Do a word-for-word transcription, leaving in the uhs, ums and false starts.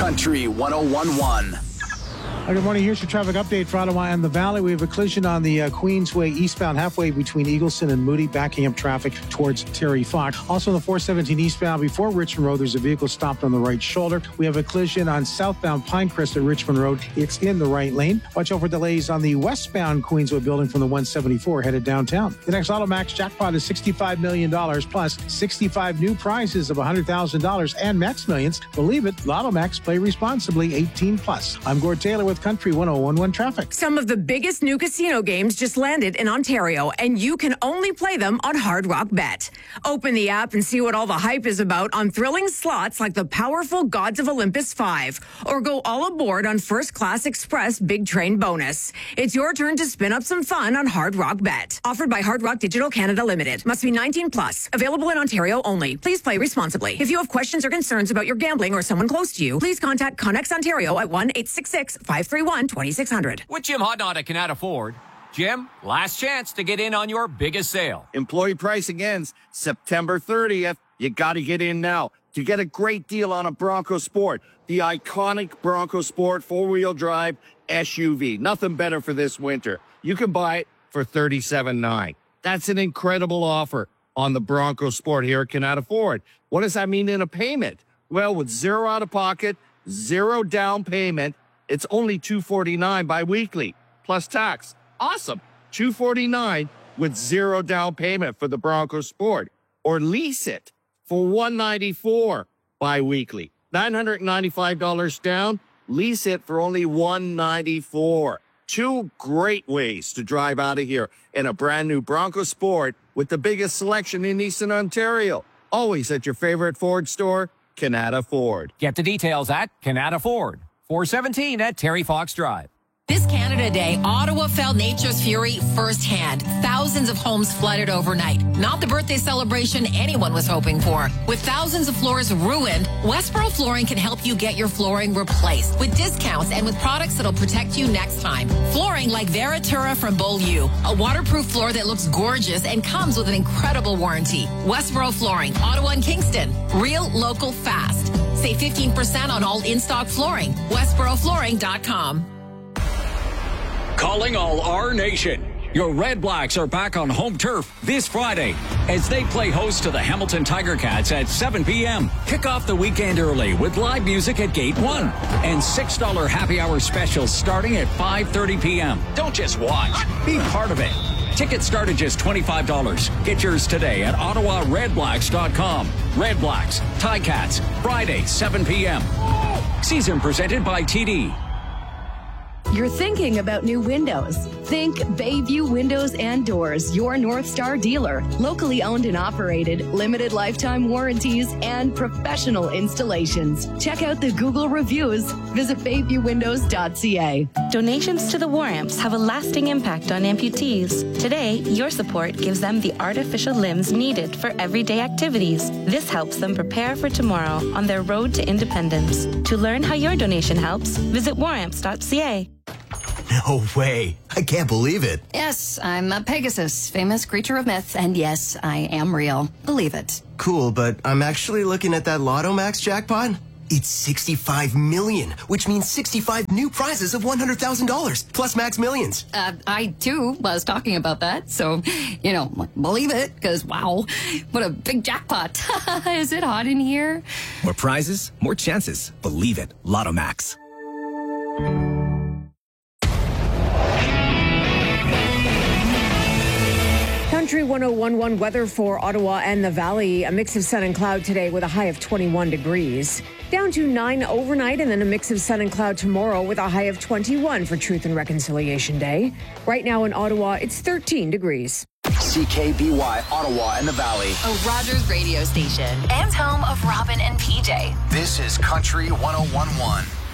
Country one oh one point one. Good morning. Here's your traffic update for Ottawa and the Valley. We have a collision on the uh, Queensway eastbound halfway between Eagleson and Moody, backing up traffic towards Terry Fox. Also on the four seventeen eastbound before Richmond Road, there's a vehicle stopped on the right shoulder. We have a collision on southbound Pinecrest at Richmond Road. It's in the right lane. Watch out for delays on the westbound Queensway building from the one seventy-four headed downtown. The next AutoMax jackpot is sixty-five million dollars plus sixty-five new prizes of one hundred thousand dollars and Max Millions. Believe it, AutoMax. Play responsibly, eighteen plus. I'm Gord Taylor with Country one oh one point one traffic. Some of the biggest new casino games just landed in Ontario, and you can only play them on Hard Rock Bet. Open the app and see what all the hype is about on thrilling slots like the powerful Gods of Olympus five, or go all aboard on First Class Express Big Train Bonus. It's your turn to spin up some fun on Hard Rock Bet. Offered by Hard Rock Digital Canada Limited. Must be nineteen plus. Available in Ontario only. Please play responsibly. If you have questions or concerns about your gambling or someone close to you, please contact Connex Ontario at one eight six six, five three one, two six zero zero. With Jim Hodnott at Canada Ford. Jim, last chance to get in on your biggest sale. Employee pricing ends September thirtieth. You got to get in now to get a great deal on a Bronco Sport, the iconic Bronco Sport four-wheel drive S U V. Nothing better for this winter. You can buy it for thirty-seven thousand nine hundred dollars. That's an incredible offer on the Bronco Sport here at Canada Ford. What does that mean in a payment? Well, with zero out of pocket, zero down payment, it's only two hundred forty-nine dollars bi-weekly, plus tax. Awesome. two hundred forty-nine dollars with zero down payment for the Bronco Sport. Or lease it for one hundred ninety-four dollars bi-weekly. nine hundred ninety-five dollars down, lease it for only one hundred ninety-four dollars. Two great ways to drive out of here in a brand new Bronco Sport with the biggest selection in Eastern Ontario. Always at your favorite Ford store, Canada Ford. Get the details at Canada Ford. four seventeen at Terry Fox Drive. This Canada Day, Ottawa felt nature's fury firsthand. Thousands of homes flooded overnight. Not the birthday celebration anyone was hoping for. With thousands of floors ruined, Westboro Flooring can help you get your flooring replaced with discounts and with products that'll protect you next time. Flooring like Veratura from Beaulieu, a waterproof floor that looks gorgeous and comes with an incredible warranty. Westboro Flooring, Ottawa and Kingston. Real, local, fast. Save fifteen percent on all in-stock flooring. Westboro Flooring dot com. Calling all our nation. Your Red Blacks are back on home turf this Friday as they play host to the Hamilton Tiger Cats at seven p.m. Kick off the weekend early with live music at Gate one and six dollars happy hour specials starting at five thirty p.m. Don't just watch, be part of it. Tickets start at just twenty-five dollars. Get yours today at ottawa red blacks dot com. Red Blacks, Ticats, Friday, seven p.m. Season presented by T D. You're thinking about new windows. Think Bayview Windows and Doors, your North Star dealer. Locally owned and operated, limited lifetime warranties, and professional installations. Check out the Google reviews. Visit bayview windows dot c a. Donations to the War Amps have a lasting impact on amputees. Today, your support gives them the artificial limbs needed for everyday activities. This helps them prepare for tomorrow on their road to independence. To learn how your donation helps, visit war amps dot c a. No way. I can't believe it. Yes, I'm a Pegasus, famous creature of myth, and yes, I am real. Believe it. Cool, but I'm actually looking at that Lotto Max jackpot. It's sixty-five million, which means sixty-five new prizes of one hundred thousand dollars, plus Max Millions. Uh, I, too, was talking about that, so, you know, believe it, because, wow, what a big jackpot. Is it hot in here? More prizes, more chances. Believe it. Lotto Max. Country one oh one point one weather for Ottawa and the Valley. A mix of sun and cloud today with a high of twenty-one degrees. Down to nine overnight and then a mix of sun and cloud tomorrow with a high of twenty-one for Truth and Reconciliation Day. Right now in Ottawa, it's thirteen degrees. C K B Y, Ottawa and the Valley. A Rogers radio station and home of Robin and P J. This is Country one oh one point one.